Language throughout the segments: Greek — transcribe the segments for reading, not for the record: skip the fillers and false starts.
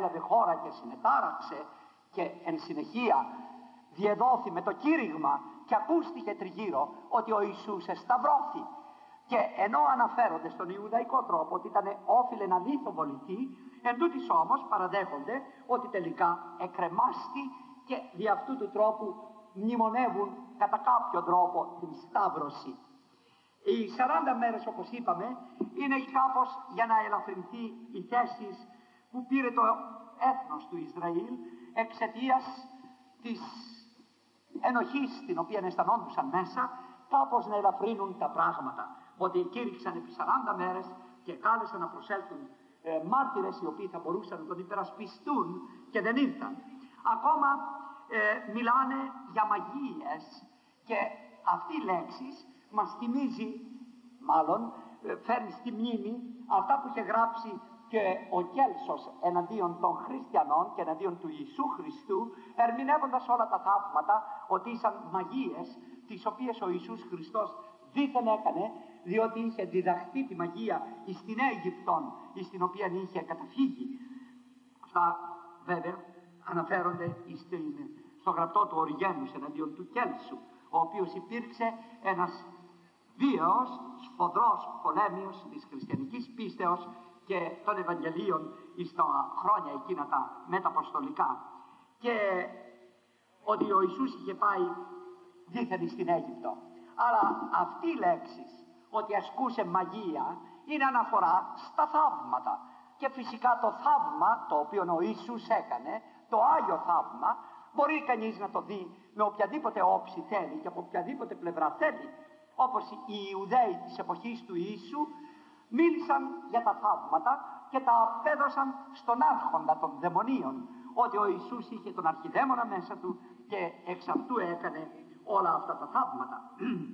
έλαβε χώρα και συνετάραξε και εν συνεχεία διεδόθη με το κήρυγμα και ακούστηκε τριγύρω ότι ο Ιησούς εσταυρώθη. Και ενώ αναφέρονται στον Ιουδαϊκό τρόπο ότι ήταν όφιλε να λιθοβοληθεί, εν τούτοις όμως παραδέχονται ότι τελικά εκρεμάστη και δι' αυτού του τρόπου μνημονεύουν κατά κάποιο τρόπο την σταύρωση. Οι 40 μέρες, όπως είπαμε, είναι κάπως για να ελαφρυνθεί οι θέσεις που πήρε το έθνος του Ισραήλ εξαιτίας της ενοχής την οποία αισθανόντουσαν μέσα, κάπως να ελαφρύνουν τα πράγματα. Ότι κήρυξαν επί 40 μέρες και κάλεσαν να προσέλθουν μάρτυρες οι οποίοι θα μπορούσαν να τον υπερασπιστούν και δεν ήρθαν. Ακόμα μιλάνε για μαγείες και αυτή η λέξη μας θυμίζει, μάλλον φέρνει στη μνήμη αυτά που είχε γράψει και ο Κέλσος εναντίον των χριστιανών και εναντίον του Ιησού Χριστού, ερμηνεύοντας όλα τα θαύματα ότι ήσαν μαγείες τις οποίες ο Ιησούς Χριστός δίθεν έκανε, διότι είχε διδαχθεί τη μαγεία εις την Αίγυπτον, εις την οποία είχε καταφύγει. Αυτά βέβαια αναφέρονται στο γραπτό του Οριγένους εναντίον του Κέλσου, ο οποίος υπήρξε ένας βίαιος, σφοδρός πολέμιος της χριστιανικής πίστεως και των Ευαγγελίων στα χρόνια εκείνα τα μεταποστολικά, και ότι ο Ιησούς είχε πάει δίθεν στην Αίγυπτο. Αλλά αυτή η λέξη ότι ασκούσε μαγεία είναι αναφορά στα θαύματα, και φυσικά το θαύμα το οποίο ο Ιησούς έκανε, το Άγιο θαύμα, μπορεί κανείς να το δει με οποιαδήποτε όψη θέλει και από οποιαδήποτε πλευρά θέλει. Όπως οι Ιουδαίοι της εποχής του Ιησού μίλησαν για τα θαύματα και τα απέδωσαν στον άρχοντα των δαιμονίων, ότι ο Ιησούς είχε τον αρχιδαίμονα μέσα του και εξ αυτού έκανε όλα αυτά τα θαύματα.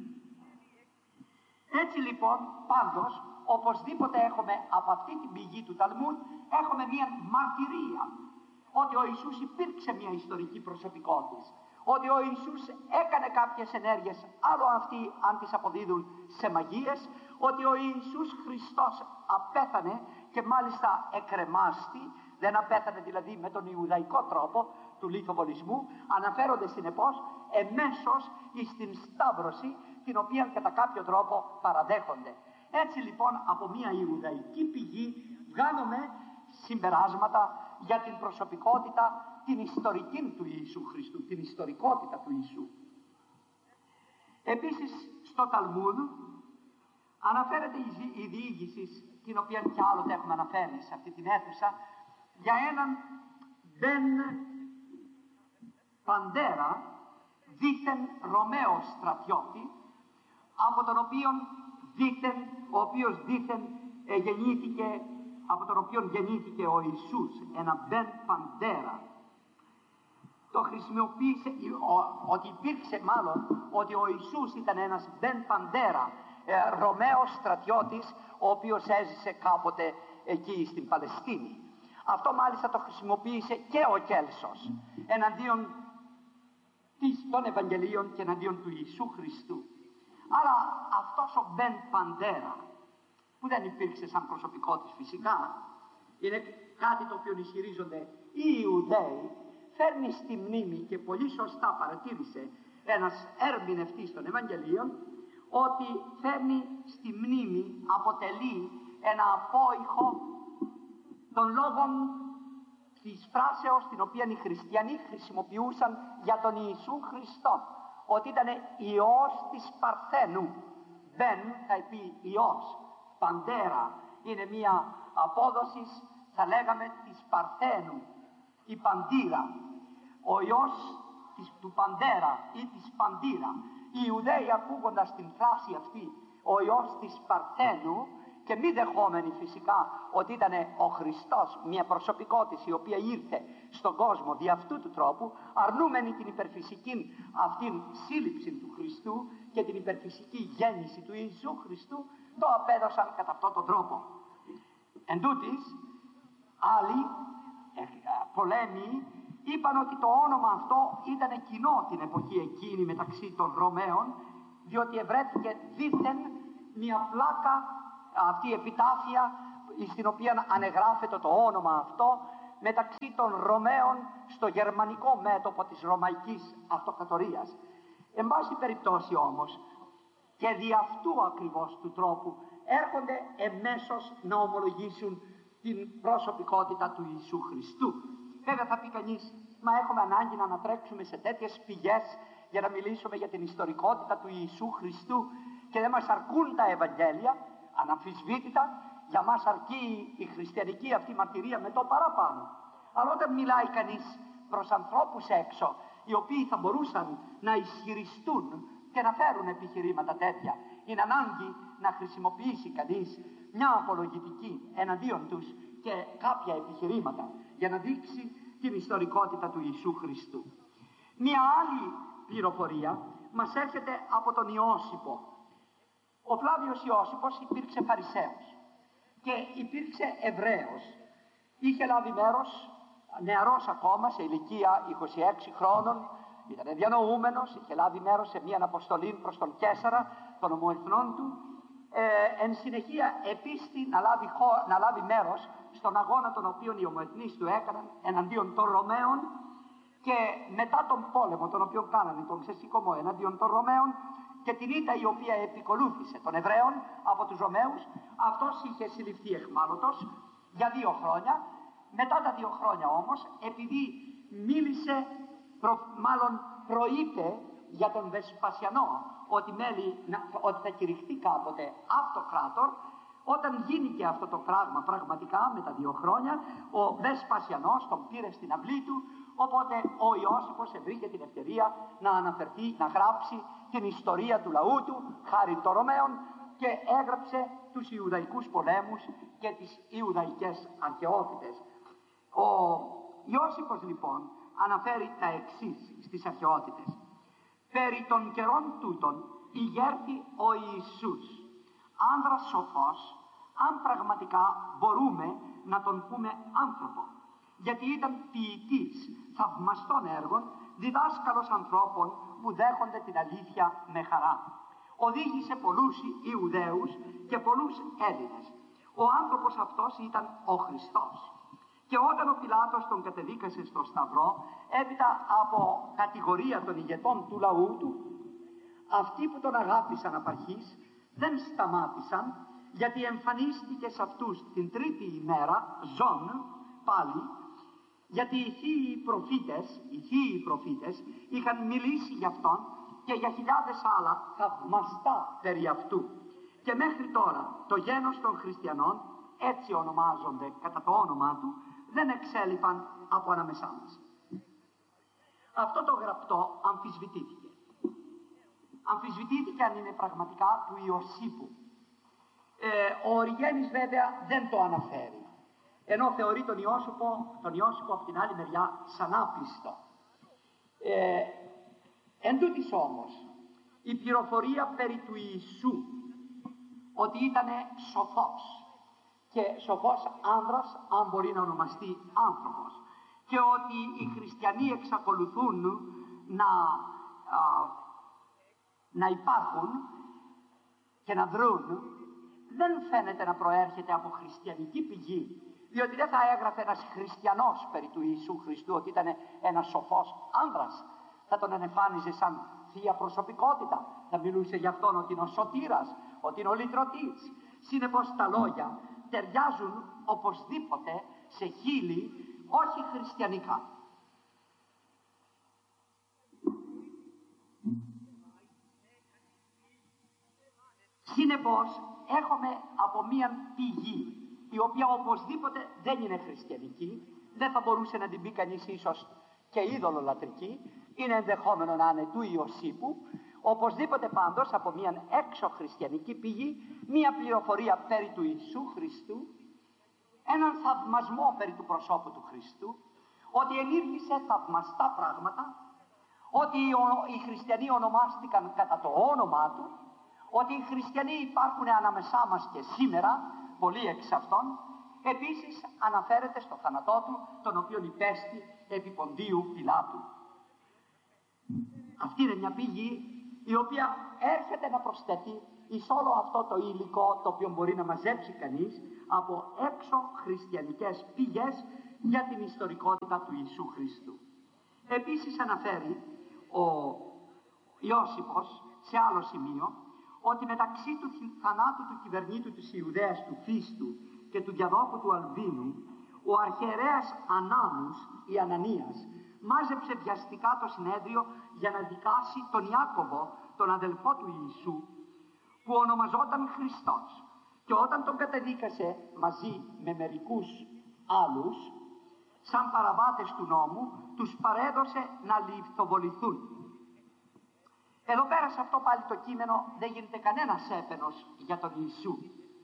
Έτσι λοιπόν, πάντως, οπωσδήποτε έχουμε από αυτή την πηγή του Ταλμούντ, έχουμε μια μαρτυρία ότι ο Ιησούς υπήρξε μια ιστορική προσωπικότητα, ότι ο Ιησούς έκανε κάποιες ενέργειες, άλλο αυτοί αν τις αποδίδουν σε μαγείες, ότι ο Ιησούς Χριστός απέθανε και μάλιστα εκρεμάστη, δεν απέθανε δηλαδή με τον Ιουδαϊκό τρόπο του λιθοβολισμού, αναφέρονται συνεπώς εμέσως στην σταύρωση, την οποία κατά κάποιο τρόπο παραδέχονται. Έτσι λοιπόν από μια Ιουδαϊκή πηγή βγάλουμε συμπεράσματα για την προσωπικότητα, την ιστορική του Ιησού Χριστού, την ιστορικότητα του Ιησού. Επίσης στο Ταλμούδ αναφέρεται η διήγηση, την οποία κι άλλοτε έχουμε αναφέρει σε αυτή την αίθουσα, για έναν Μπεν Παντέρα, δίθεν Ρωμαίο στρατιώτη, από τον οποίος δίθεν γεννήθηκε, από τον οποίον γεννήθηκε ο Ιησούς, ένα Μπεν Παντέρα. Το χρησιμοποίησε, ότι υπήρξε μάλλον, ότι ο Ιησούς ήταν ένας Μπεν Παντέρα, Ρωμαίος στρατιώτης, ο οποίος έζησε κάποτε εκεί στην Παλαιστίνη. Αυτό μάλιστα το χρησιμοποίησε και ο Κέλσος εναντίον των Ευαγγελίων και εναντίον του Ιησού Χριστού. Αλλά αυτός ο Μπεν Παντέρα, που δεν υπήρξε σαν προσωπικότης φυσικά, είναι κάτι το οποίο ισχυρίζονται οι Ιουδαίοι, φέρνει στη μνήμη, και πολύ σωστά παρατήρησε ένας ερμηνευτής των Ευαγγελίων, ότι φέρνει στη μνήμη, αποτελεί ένα απόϊχο των λόγων της φράσεως την οποία οι χριστιανοί χρησιμοποιούσαν για τον Ιησού Χριστό, ότι ήταν Υιός της Παρθένου. Μπεν θα πει Υιός, Παντέρα είναι μια απόδοση, θα λέγαμε, της Παρθένου, η Παντήρα, ο Υιός του Παντέρα ή της Παντήρα. Οι Ιουδαίοι, ακούγοντας την φράση αυτή, ο Υιός της Παρθένου, και μη δεχόμενοι φυσικά ότι ήταν ο Χριστός, μια προσωπικότητα η οποία ήρθε στον κόσμο δι' αυτού του τρόπου, αρνούμενοι την υπερφυσική αυτήν σύλληψη του Χριστού και την υπερφυσική γέννηση του Ιησού Χριστού, το απέδωσαν κατά αυτόν τον τρόπο. Εν τούτοις, άλλοι πολέμοι είπαν ότι το όνομα αυτό ήταν κοινό την εποχή εκείνη μεταξύ των Ρωμαίων, διότι ευρέθηκε δίθεν μια πλάκα, αυτή η επιτάφια στην οποία ανεγράφεται το όνομα αυτό, μεταξύ των Ρωμαίων στο γερμανικό μέτωπο της Ρωμαϊκής Αυτοκρατορίας. Εν πάση περιπτώσει όμως, και δι' αυτού ακριβώς του τρόπου έρχονται εμέσως να ομολογήσουν την προσωπικότητα του Ιησού Χριστού. Βέβαια θα πει κανείς, μα έχουμε ανάγκη να ανατρέξουμε σε τέτοιες πηγές για να μιλήσουμε για την ιστορικότητα του Ιησού Χριστού και δεν μας αρκούν τα Ευαγγέλια? Αναμφισβήτητα, για μας αρκεί η χριστιανική αυτή μαρτυρία με το παραπάνω. Αλλά όταν μιλάει κανείς προς ανθρώπους έξω, οι οποίοι θα μπορούσαν να ισχυριστούν και να φέρουν επιχειρήματα τέτοια, είναι ανάγκη να χρησιμοποιήσει κανείς μια απολογητική εναντίον τους και κάποια επιχειρήματα για να δείξει την ιστορικότητα του Ιησού Χριστού. Μια άλλη πληροφορία μας έρχεται από τον Ιώσυπο. Ο Φλάβιος Ιώσυπος υπήρξε Φαρισαίος και υπήρξε Εβραίος. Είχε λάβει μέρος, νεαρός ακόμα, σε ηλικία 26 χρόνων, ήταν διανοούμενος, είχε λάβει μέρος σε μια αποστολή προς τον Καίσαρα των ομοεθνών του. Εν συνεχεία επίστη να λάβει μέρος στον αγώνα τον οποίο οι ομοεθνείς του έκαναν εναντίον των Ρωμαίων, και μετά τον πόλεμο τον οποίο κάνανε, τον ξεσηκωμό εναντίον των Ρωμαίων και την ήττα η οποία επικολούθησε των Εβραίων από τους Ρωμαίους, αυτός είχε συλληφθεί εχμάλωτος για 2 χρόνια. Μετά τα 2 χρόνια όμως, επειδή μίλησε, προείπε για τον Βεσπασιανό ότι θα κηρυχθεί κάποτε αυτοκράτορ, όταν γίνει και αυτό το πράγμα πραγματικά με τα 2 χρόνια, ο Βεσπασιανός τον πήρε στην αυλή του, οπότε ο Ιώσυπος βρήκε την ευκαιρία να αναφερθεί, να γράψει την ιστορία του λαού του χάρη των Ρωμαίων και έγραψε τους Ιουδαϊκούς πολέμους και τις Ιουδαϊκές αρχαιότητες. Ο Ιώσυπος λοιπόν αναφέρει τα εξής στις αρχαιότητες. Περί των καιρών τούτων ηγέρθη ο Ιησούς, άνδρας σοφός, αν πραγματικά μπορούμε να τον πούμε άνθρωπο, γιατί ήταν ποιητής θαυμαστών έργων, διδάσκαλος ανθρώπων που δέχονται την αλήθεια με χαρά. Οδήγησε πολλούς Ιουδαίους και πολλούς Έλληνες. Ο άνθρωπος αυτός ήταν ο Χριστός. Και όταν ο Πιλάτος τον κατεδίκασε στο Σταυρό, έπειτα από κατηγορία των ηγετών του λαού του, αυτοί που τον αγάπησαν απαρχής δεν σταμάτησαν, γιατί εμφανίστηκε σε αυτούς την 3η ημέρα ζών πάλι, γιατί οι θείοι προφήτες είχαν μιλήσει για αυτόν και για χιλιάδες άλλα θαυμαστά περί αυτού. Και μέχρι τώρα το γένος των χριστιανών, έτσι ονομάζονται κατά το όνομά του, δεν εξέλιπαν από ανάμεσά μας. Αυτό το γραπτό αμφισβητήθηκε. Αμφισβητήθηκε αν είναι πραγματικά του Ιωσήπου. Ο Οριγένης βέβαια δεν το αναφέρει, ενώ θεωρεί τον Ιώσυπο από την άλλη μεριά σαν άπιστο. Εν τούτοις όμως, η πληροφορία περί του Ιησού ότι ήταν σοφός και σοφός άνδρας, αν μπορεί να ονομαστεί άνθρωπος, και ότι οι χριστιανοί εξακολουθούν να υπάρχουν και να δρούν, δεν φαίνεται να προέρχεται από χριστιανική πηγή, διότι δεν θα έγραφε ένας χριστιανός περί του Ιησού Χριστού ότι ήταν ένας σοφός άνδρας. Θα τον ενεφάνιζε σαν θεία προσωπικότητα, θα μιλούσε για αυτόν ότι είναι ο σωτήρας, ότι είναι ο λυτρωτής. Συνεπώς τα λόγια ταιριάζουν οπωσδήποτε σε χείλη όχι χριστιανικά. Συνεπώς έχουμε από μία πηγή η οποία οπωσδήποτε δεν είναι χριστιανική, δεν θα μπορούσε να την πει κανείς ίσως και είδωλολατρική, είναι ενδεχόμενο να είναι του Ιωσήπου, οπωσδήποτε πάντως από μία έξω χριστιανική πηγή, μία πληροφορία περί του Ιησού Χριστού, έναν θαυμασμό περί του προσώπου του Χριστού, ότι ενήργησε θαυμαστά πράγματα, ότι οι χριστιανοί ονομάστηκαν κατά το όνομά του, ότι οι χριστιανοί υπάρχουν ανάμεσά μας και σήμερα, πολλοί εξ αυτών. Επίσης αναφέρεται στο θάνατό του, τον οποίον υπέστη επί Ποντίου Πιλάτου. Αυτή είναι μια πηγή η οποία έρχεται να προσθέτει εις όλο αυτό το υλικό το οποίο μπορεί να μαζέψει κανείς από έξω χριστιανικές πηγές για την ιστορικότητα του Ιησού Χριστού. Επίσης αναφέρει ο Ιώσυπος σε άλλο σημείο ότι μεταξύ του θανάτου του κυβερνήτου της Ιουδαίας του Φίστου και του διαδόχου του Αλβίνου, ο αρχιερέας Ανάνους ή Ανανίας μάζεψε βιαστικά το συνέδριο για να δικάσει τον Ιάκωβο, τον αδελφό του Ιησού, που ονομαζόταν Χριστός, και όταν τον καταδίκασε μαζί με μερικούς άλλους σαν παραβάτες του νόμου, τους παρέδωσε να λιθοβοληθούν. Εδώ πέρα σε αυτό πάλι το κείμενο δεν γίνεται κανένας έπαινος για τον Ιησού.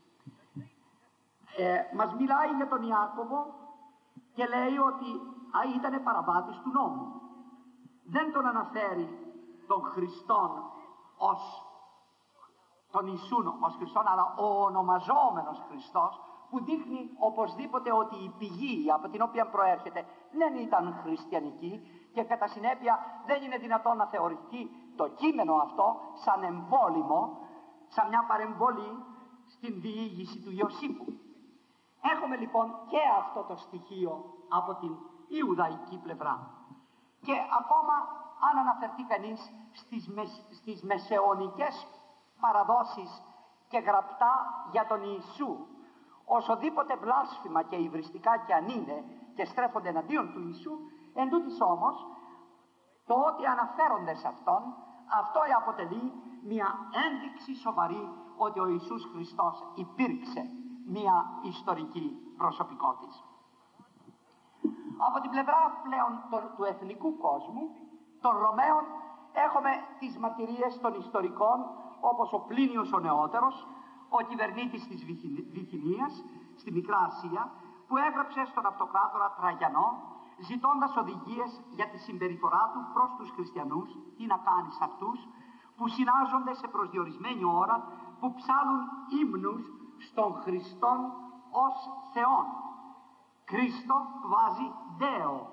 Μας μιλάει για τον Ιάκωβο και λέει ότι ήταν παραβάτης του νόμου. Δεν τον αναφέρει τον Χριστόν ως τον Ιησούν ως Χριστόν, αλλά ο ονομαζόμενος Χριστός, που δείχνει οπωσδήποτε ότι η πηγή από την οποία προέρχεται δεν ήταν χριστιανική και κατά συνέπεια δεν είναι δυνατόν να θεωρηθεί το κείμενο αυτό σαν εμβόλυμο, σαν μια παρεμβολή στην διήγηση του Ιωσήπου. Έχουμε λοιπόν και αυτό το στοιχείο από την Ιουδαϊκή πλευρά. Και ακόμα αν αναφερθεί κανείς στις μεσαιωνικές παραδόσεις και γραπτά για τον Ιησού, όσοδήποτε βλάσφημα και υβριστικά και αν είναι και στρέφονται εναντίον του Ιησού, εν τούτοις όμως το ότι αναφέρονται σε αυτόν, αυτό αποτελεί μια ένδειξη σοβαρή ότι ο Ιησούς Χριστός υπήρξε μια ιστορική προσωπικότητα. Από την πλευρά πλέον του εθνικού κόσμου, των Ρωμαίων, έχουμε τις μαρτυρίες των ιστορικών, όπως ο Πλίνιος ο Νεότερος, ο κυβερνήτης της Βυθινίας στη Μικρά Ασία, που έγραψε στον αυτοκράτορα Τραγιανό ζητώντας οδηγίες για τη συμπεριφορά του προς τους χριστιανούς, τι να κάνει σε αυτούς που συνάζονται σε προσδιορισμένη ώρα, που ψάλουν ύμνους στον Χριστόν ως Θεόν. Κρίστο βάζει Δέο,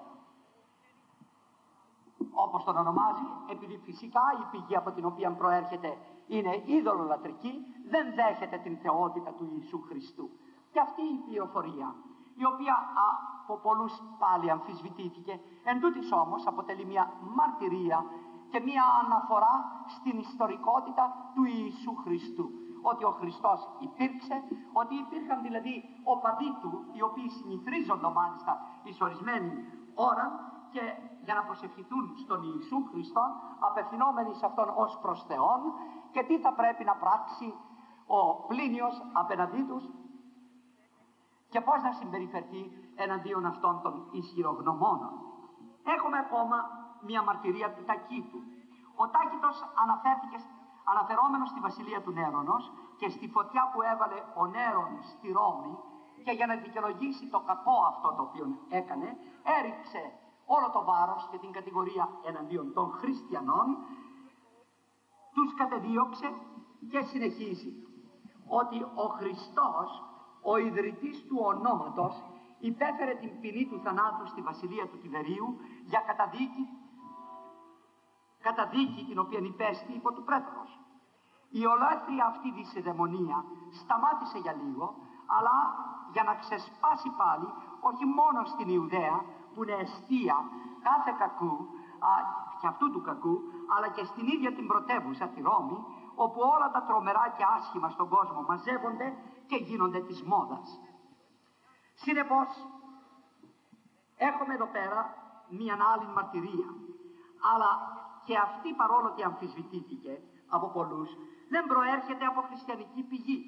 όπως τον ονομάζει, επειδή φυσικά η πηγή από την οποία προέρχεται είναι ειδωλολατρική, δεν δέχεται την θεότητα του Ιησού Χριστού. Και αυτή η πληροφορία, η οποία από πολλούς πάλι αμφισβητήθηκε, εν τούτοις όμως αποτελεί μια μαρτυρία και μια αναφορά στην ιστορικότητα του Ιησού Χριστού. Ότι ο Χριστός υπήρξε, ότι υπήρχαν δηλαδή οπαδοί του, οι οποίοι συνηθρίζονται μάλιστα εις ορισμένη ώρα και για να προσευχηθούν στον Ιησού Χριστό, απευθυνόμενοι σε Αυτόν ως προς Θεόν, και τι θα πρέπει να πράξει ο Πλίνιος απέναντί τους και πώς να συμπεριφερθεί εναντίον αυτών των ισχυρογνωμόνων. Έχουμε ακόμα μια μαρτυρία του Τακίτου. Ο Τάκητος αναφερόμενος στη βασιλεία του Νέρονος και στη φωτιά που έβαλε ο Νέρον στη Ρώμη, και για να δικαιολογήσει το κακό αυτό το οποίο έκανε, έριξε όλο το βάρος και την κατηγορία εναντίον των χριστιανών, τους κατεδίωξε και συνεχίζει ότι ο Χριστός, ο ιδρυτής του ονόματος, υπέφερε την ποινή του θανάτου στη βασιλεία του Τιβερίου για καταδίκη την οποία υπέστη υπό του πρέторος. Η ολόκληρη αυτή δυσιδαιμονία σταμάτησε για λίγο, αλλά για να ξεσπάσει πάλι όχι μόνο στην Ιουδαία, που είναι αιστεία κάθε κακού και αυτού του κακού, αλλά και στην ίδια την πρωτεύουσα, τη Ρώμη, όπου όλα τα τρομερά και άσχημα στον κόσμο μαζεύονται και γίνονται της μόδας. Συνεπώς, έχουμε εδώ πέρα μία άλλη μαρτυρία, αλλά και αυτή, παρόλο ότι αμφισβητήθηκε από πολλούς, δεν προέρχεται από χριστιανική πηγή.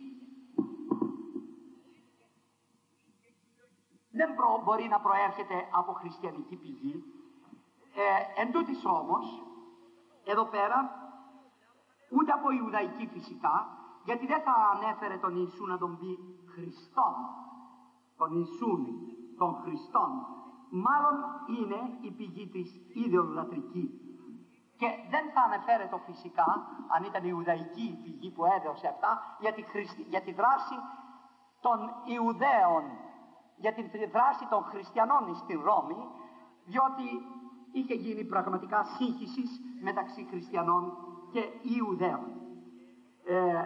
Δεν μπορεί να προέρχεται από χριστιανική πηγή. Εν τούτοις όμως, εδώ πέρα, ούτε από Ιουδαϊκή φυσικά, γιατί δεν θα ανέφερε τον Ιησού να τον πει Χριστόν, τον Ιησούν, τον Χριστόν. Μάλλον είναι η πηγή της ιδεολατρική. Και δεν θα αναφέρεται φυσικά, αν ήταν η Ιουδαϊκή η πηγή που έδωσε αυτά, για τη δράση των Ιουδαίων, για τη δράση των χριστιανών στην Ρώμη, διότι είχε γίνει πραγματικά σύγχυση μεταξύ χριστιανών και Ιουδαίων.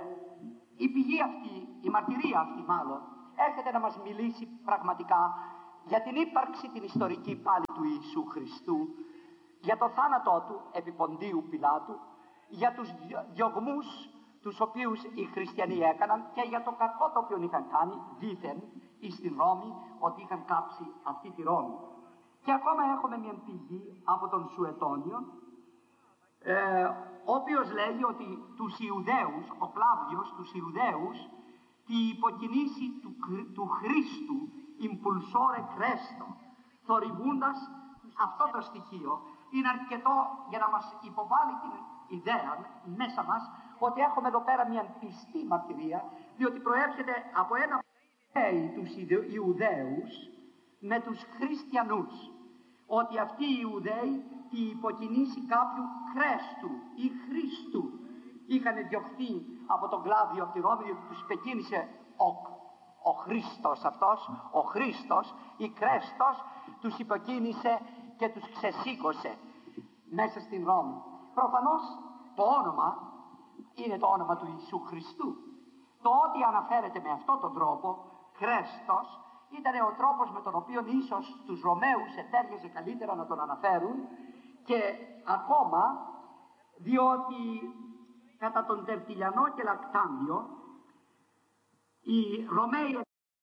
Η πηγή αυτή, η μαρτυρία αυτή μάλλον, έρχεται να μας μιλήσει πραγματικά για την ύπαρξη την ιστορική πάλι του Ιησού Χριστού, για το θάνατό του επί Ποντίου Πιλάτου, για τους διωγμούς τους οποίους οι χριστιανοί έκαναν και για το κακό το οποίο είχαν κάνει δήθεν εις την Ρώμη, ότι είχαν κάψει αυτή τη Ρώμη. Και ακόμα έχουμε μια πηγή από τον Σουετόνιο, ο οποίος λέγει ότι τους Ιουδαίους, ο Κλάβδιος τους Ιουδαίους, τη υποκινήση του Χρήστου impulsore Crestο, θορυβούντας αυτό το στοιχείο, είναι αρκετό για να μας υποβάλει την ιδέα μέσα μας ότι έχουμε εδώ πέρα μια πιστή μαρτυρία, διότι προέρχεται από ένα τους Ιουδαίους με τους Χριστιανούς, ότι αυτοί οι Ιουδαίοι τη υποκινήσει κάποιου Κρέστου ή Χριστού είχαν διωχθεί από τον Κλάβδιο από τη Ρώμη, διότι τους υπεκίνησε ο Χριστός αυτός, ο Χριστός ή Κρέστος, τους υποκίνησε και τους ξεσήκωσε μέσα στην Ρώμη. Προφανώς το όνομα είναι το όνομα του Ιησού Χριστού. Το ότι αναφέρεται με αυτόν τον τρόπο, Χριστός, ήταν ο τρόπος με τον οποίο ίσως τους Ρωμαίους ετέριαζε καλύτερα να τον αναφέρουν, και ακόμα διότι κατά τον Τερτιλιανό και Λακτάνδιο οι Ρωμαίοι